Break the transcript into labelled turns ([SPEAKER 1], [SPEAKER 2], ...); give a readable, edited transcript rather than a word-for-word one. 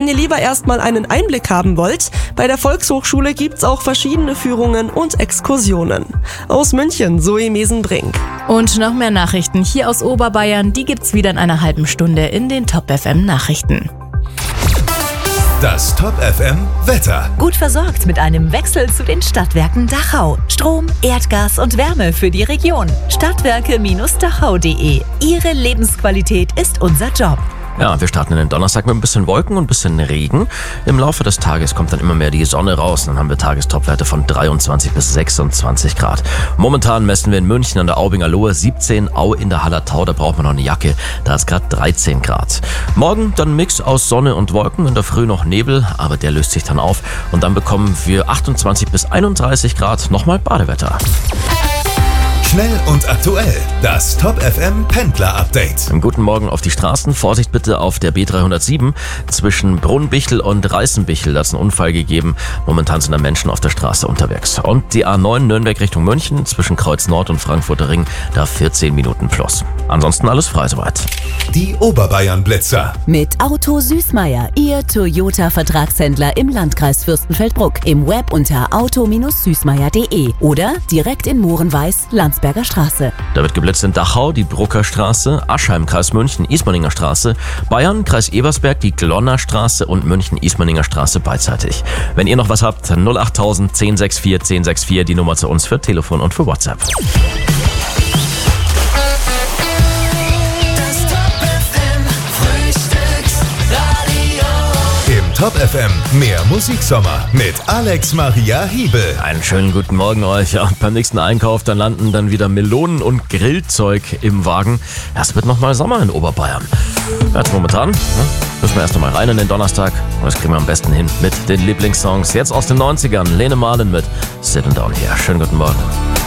[SPEAKER 1] Wenn ihr lieber erstmal einen Einblick haben wollt, bei der Volkshochschule gibt's auch verschiedene Führungen und Exkursionen. Aus München, Zoe Mesenbrink.
[SPEAKER 2] Und noch mehr Nachrichten hier aus Oberbayern, die gibt's wieder in einer halben Stunde in den Top FM Nachrichten.
[SPEAKER 3] Das Top FM Wetter.
[SPEAKER 4] Gut versorgt mit einem Wechsel zu den Stadtwerken Dachau. Strom, Erdgas und Wärme für die Region. Stadtwerke-dachau.de. Ihre Lebensqualität ist unser Job.
[SPEAKER 5] Ja, wir starten in den Donnerstag mit ein bisschen Wolken und ein bisschen Regen. Im Laufe des Tages kommt dann immer mehr die Sonne raus. Dann haben wir Tagestopwerte von 23 bis 26 Grad. Momentan messen wir in München an der Aubinger Lohe 17, Au in der Hallertau, da braucht man noch eine Jacke. Da ist gerade 13 Grad. Morgen dann ein Mix aus Sonne und Wolken, in der Früh noch Nebel, aber der löst sich dann auf. Und dann bekommen wir 28 bis 31 Grad, nochmal Badewetter.
[SPEAKER 3] Schnell und aktuell. Das Top FM Pendler Update.
[SPEAKER 5] Guten Morgen auf die Straßen. Vorsicht bitte auf der B307 zwischen Brunnbichel und Reißenbichel. Da ist ein Unfall gegeben. Momentan sind da Menschen auf der Straße unterwegs. Und die A9 Nürnberg Richtung München zwischen Kreuz Nord und Frankfurter Ring. Da 14 Minuten plus. Ansonsten alles frei soweit.
[SPEAKER 3] Die Oberbayern Blitzer.
[SPEAKER 4] Mit Auto Süßmeier, Ihr Toyota-Vertragshändler im Landkreis Fürstenfeldbruck. Im Web unter auto-süßmeier.de oder direkt in Mohrenweiß, Landsberger Straße.
[SPEAKER 5] Da wird geblitzt in Dachau, die Brucker Straße, Aschheim, Kreis München, Ismaninger Straße, Bayern, Kreis Ebersberg, die Glonner Straße und München, Ismaninger Straße beidseitig. Wenn ihr noch was habt, 08000 1064 1064, die Nummer zu uns für Telefon und für WhatsApp.
[SPEAKER 3] Top FM, mehr Musiksommer mit Alex Maria Hiebel.
[SPEAKER 5] Einen schönen guten Morgen euch. Ja, beim nächsten Einkauf, dann landen dann wieder Melonen und Grillzeug im Wagen. Ja, es wird nochmal Sommer in Oberbayern. Jetzt momentan müssen wir erst einmal rein in den Donnerstag. Und das kriegen wir am besten hin mit den Lieblingssongs. Jetzt aus den 90ern, Lene Marlin mit Sitting Down Here. Schönen guten Morgen.